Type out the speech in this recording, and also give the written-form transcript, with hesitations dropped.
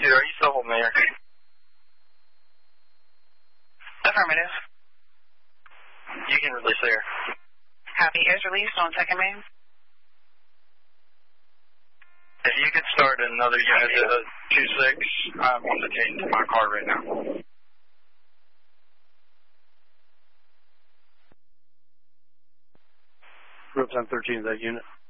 Dude, are you still holding there? Affirmative. You can release there. Copy is released on second main. If you could start another unit to 2-6, I'm on the chain to my car right now. Group 1013 is that unit.